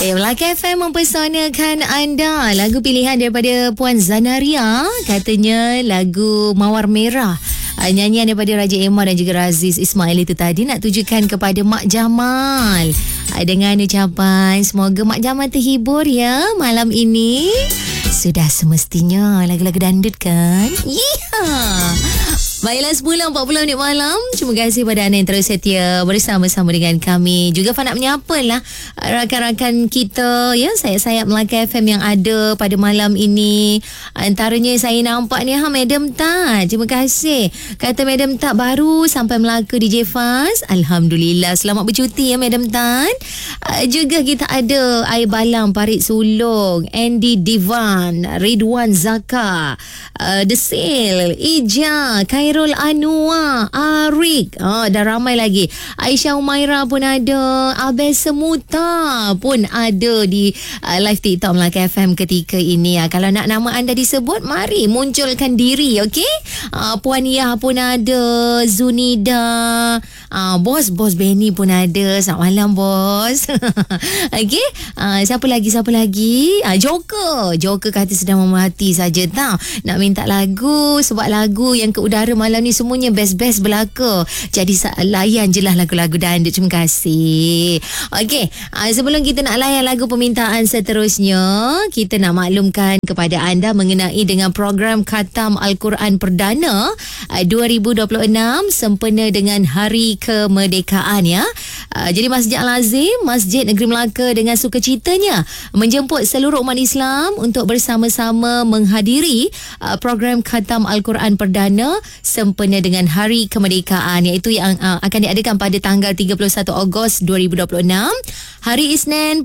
Melaka FM mempersanakan anda. Lagu pilihan daripada Puan Zanaria, katanya lagu Mawar Merah. Nyanyian daripada Raja Emma dan juga Raziz Ismail itu tadi nak tujukan kepada Mak Jamal. Dengan ucapan semoga Mak Jamal terhibur ya malam ini. Sudah semestinya lagu-lagu dandut kan? Yeehaw. Baiklah 10.40 minit malam. Terima kasih pada anda yang terus setia bersama-sama dengan kami. Juga Fan nak menyapa lah rakan-rakan kita ya, sayap-sayap Melaka FM yang ada pada malam ini. Antaranya saya nampak ni Madam Tat. Terima kasih. Kata Madam Tat baru sampai Melaka DJ Faz. Alhamdulillah. Selamat bercuti ya Madam Tat. Juga kita ada Air Balang Parit Sulong, Andy Divan, Ridwan Zaka, The Sale, Ija, Khairul Anwar, Arik, dah ramai lagi. Aisyah Umaira pun ada, Abel Semuta pun ada di live TikTok Melaka FM ketika ini. Kalau nak nama anda disebut, mari munculkan diri, okey? Puan Yah pun ada, Zunida, bos Benny pun ada. Selamat malam bos. Okey, siapa lagi? Joker kata sedang memerhati saja tau. Nak minta lagu sebab lagu yang ke udara malam ni semuanya best-best belaka. Jadi layan je lah lagu-lagu dandut. Terima kasih. Okey, sebelum kita nak layan lagu permintaan seterusnya, kita nak maklumkan kepada anda mengenai dengan program Khatam Al-Quran Perdana 2026 sempena dengan Hari Kemerdekaan ya. Jadi Masjid Al-Azim, Masjid Negeri Melaka dengan sukacitanya menjemput seluruh umat Islam untuk bersama-sama menghadiri program Khatam Al-Quran Perdana sempena dengan Hari Kemerdekaan, iaitu yang akan diadakan pada tanggal 31 Ogos 2026, hari Isnin